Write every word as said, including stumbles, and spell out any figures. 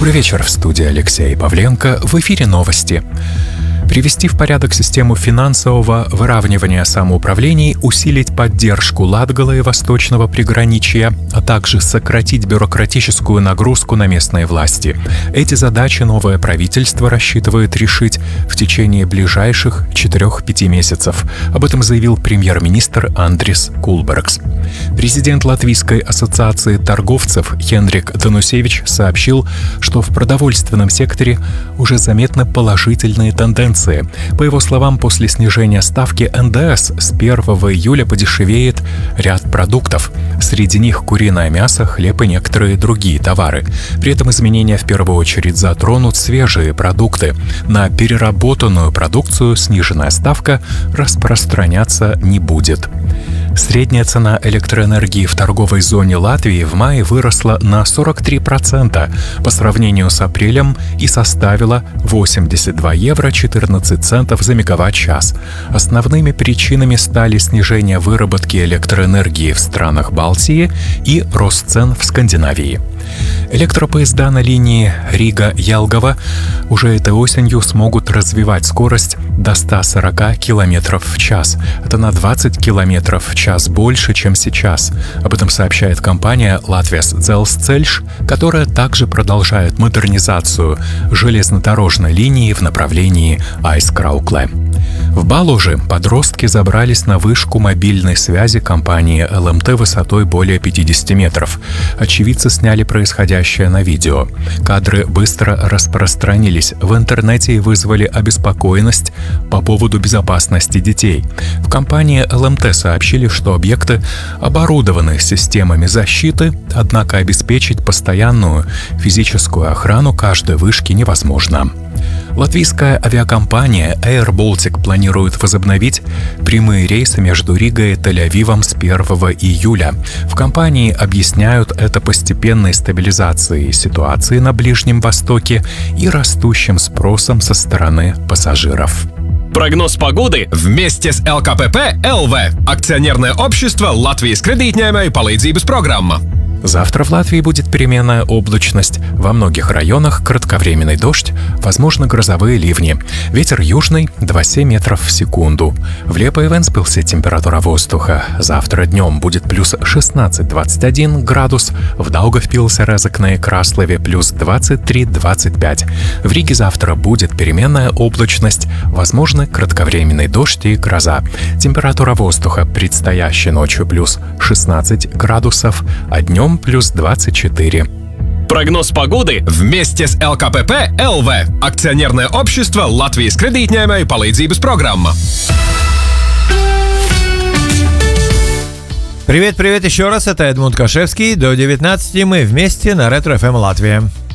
Добрый вечер, в студии Алексей Павленко, в эфире новости. Привести в порядок систему финансового выравнивания самоуправлений, усилить поддержку Латгала и Восточного приграничья, а также сократить бюрократическую нагрузку на местные власти. Эти задачи новое правительство рассчитывает решить в течение ближайших четырёх-пяти месяцев. Об этом заявил премьер-министр Андрис Кулбергс. Президент Латвийской ассоциации торговцев Хенрик Данусевич сообщил, что в продовольственном секторе уже заметны положительные тенденции. По его словам, после снижения ставки эн дэ эс с первого июля подешевеет ряд продуктов. Среди них куриное мясо, хлеб и некоторые другие товары. При этом изменения в первую очередь затронут свежие продукты. На переработанную продукцию сниженная ставка распространяться не будет. Средняя цена электроэнергии в торговой зоне Латвии в мае выросла на сорок три процента по сравнению с апрелем и составила восемьдесят два евро четырнадцать центов за мегаватт-час. Основными причинами стали снижение выработки электроэнергии в странах Балтии и рост цен в Скандинавии. Электропоезда на линии Рига-Ялгова уже этой осенью смогут развивать скорость до ста сорока километров в час. Это на двадцать километров в час больше, чем сейчас. Об этом сообщает компания Latvijas Dzelzceļš, которая также продолжает модернизацию железнодорожной линии в направлении Aizkrauklē. В Балуже подростки забрались на вышку мобильной связи компании эл эм тэ высотой более пятидесяти метров. Очевидцы сняли происходящее на видео. Кадры быстро распространились в интернете и вызвали обеспокоенность по поводу безопасности детей. В компании эл эм тэ сообщили, что объекты оборудованы системами защиты, однако обеспечить постоянную физическую охрану каждой вышки невозможно. Латвийская авиакомпания Air Baltic планирует возобновить прямые рейсы между Ригой и Тель-Авивом с первого июля. В компании объясняют это постепенной стабилизацией ситуации на Ближнем Востоке и растущим спросом со стороны пассажиров. Прогноз погоды вместе с эл ка пэ пэ эл ви, акционерное общество Латвijas kredītņēmēju palīdzības программа. Завтра в Латвии будет переменная облачность. Во многих районах кратковременный дождь, возможно грозовые ливни. Ветер южный двадцать семь метров в секунду. В Лепо и Вентспилсе температура воздуха завтра днем будет плюс шестнадцать - двадцать один градус. В Даугавпилсе, Резекне и Краслове плюс двадцать три - двадцать пять. В Риге завтра будет переменная облачность, возможно кратковременный дождь и гроза. Температура воздуха предстоящей ночью плюс шестнадцать градусов, а днем плюс двадцать четыре. Прогноз погоды вместе с эл ка пэ пэ эл ви, акционерное общество Латвijas kredītņēmēju palīdzības программа. Привет-привет еще раз, это Эдмунд Кашевский. До девятнадцати мы вместе на Ретро эф эм Латвия.